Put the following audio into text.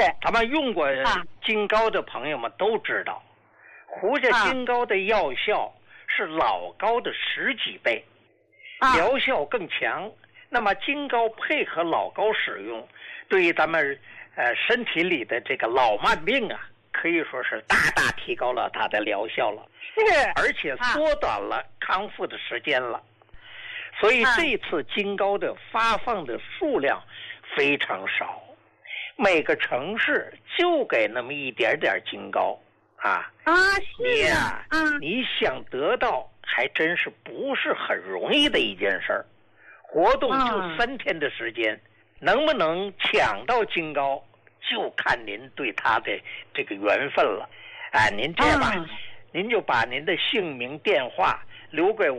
咱们用过金膏的朋友们都知道，胡家金膏的药效是老膏的10几倍，疗效更强。那么金膏配合老膏使用，对于咱们身体里的这个老慢病啊，可以说是大大提高了它的疗效了，而且缩短了康复的时间了。所以这次金膏的发放的数量非常少，每个城市就给那么一点点金膏你想得到还真是不是很容易的一件事儿。活动就3天的时间，能不能抢到金膏，就看您对他的这个缘分了。您这样吧，您就把您的姓名、电话留给我。